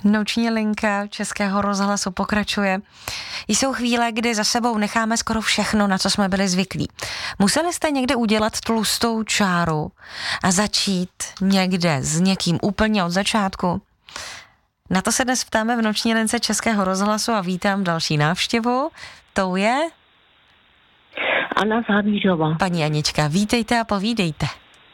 Noční linka Českého rozhlasu pokračuje. Jsou chvíle, kdy za sebou necháme skoro všechno, na co jsme byli zvyklí. Museli jste někde udělat tlustou čáru a začít někde s někým úplně od začátku? Na to se dnes ptáme v Noční lince Českého rozhlasu a vítám další návštěvu. Tou je Anna Závířová. paní Anička. Vítejte a povídejte.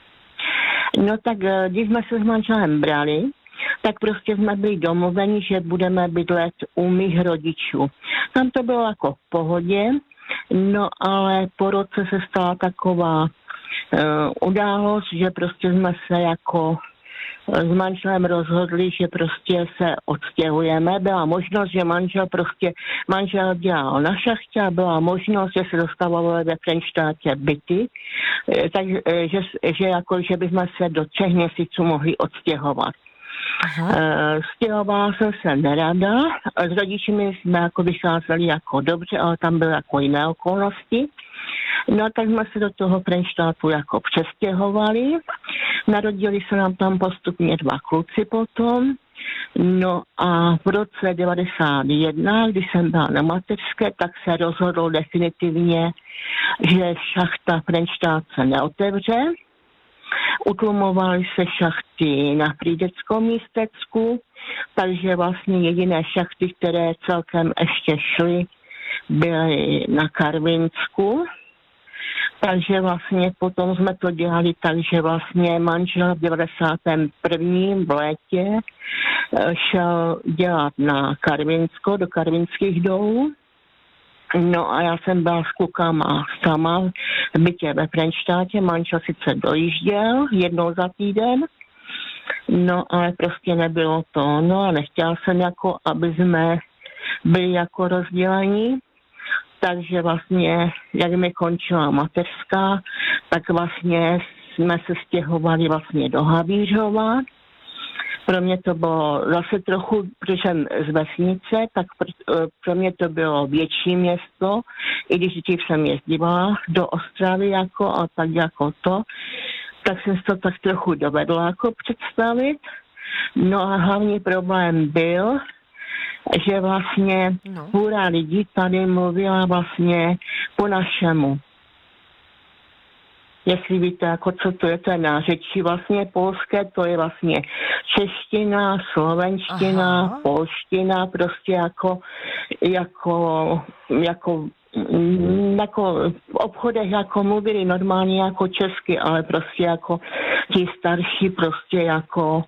No tak když jsme se s manželem brali, tak prostě jsme byli domluveni, že budeme bydlet u mých rodičů. Tam to bylo jako v pohodě, no ale po roce se stala taková událost, že prostě jsme se jako s manželem rozhodli, že prostě se odstěhujeme. Byla možnost, že manžel dělal na šachtě a byla možnost, že se dostávalo ve Frenštátě byty, takže že bychom se do 3 měsíců mohli odstěhovat. Stěhovala jsem se nerada, s rodiči jsme jako vycházeli jako dobře, ale tam byly jako jiné okolnosti. No tak jsme se do toho Frenštátu jako přestěhovali. Narodili se nám tam postupně 2 kluci potom. No a v roce 91, když jsem byla na mateřské, tak se rozhodlo definitivně, že šachta Frenštát se neotevře. Utlumovaly se šachty na Frýdeckom místecku, takže vlastně jediné šachty, které celkem ještě šly, byly na Karvinsku. Takže vlastně potom jsme to dělali tak, že vlastně manžel v 91. v létě šel dělat na Karvinsko, do Karvinských dolů. No a já jsem byla s klukama sama v bytě ve Frenštátě, manžel sice dojížděl jednou za týden, no ale prostě nebylo to, no a nechtěla jsem jako, aby jsme byli jako rozdělení. Takže vlastně, jak mi končila mateřská, tak vlastně jsme se stěhovali vlastně do Havířova. Pro mě to bylo zase trochu, protože jsem z vesnice, tak pro mě to bylo větší město, i když dřív jsem jezdila do Ostravy jako a tak jako to, tak jsem si to tak trochu dovedla jako představit. No a hlavní problém byl, že vlastně půra lidí tady mluvila vlastně po našemu. Jestli víte, jako co to je nářečí vlastně polské, to je vlastně čeština, slovenština, polština, prostě jako v obchodech jako mluvili normálně jako česky, ale prostě jako ti starší prostě jako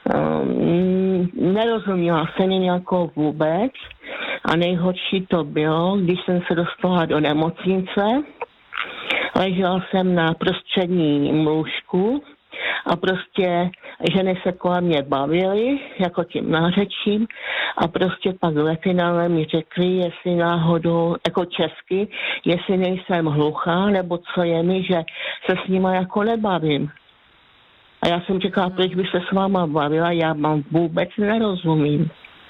nerozuměla se mi jako vůbec. A nejhorší to bylo, když jsem se dostala do nemocnice, ležela jsem na prostředním lůžku a prostě ženy se kolem mě bavily, jako tím nářečím, a prostě pak ve finále mi řekli, jestli náhodou, jako česky, jestli nejsem hluchá, nebo co je mi, že se s nima jako nebavím. A já jsem říkala, proč by se s váma bavila, já vám vůbec nerozumím.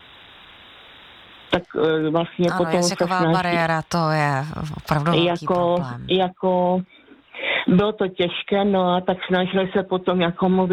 Tak vlastně ano, potom jazyková bariéra, to je opravdu velký problém. Bylo to těžké, no a tak snažili se potom jako mluvit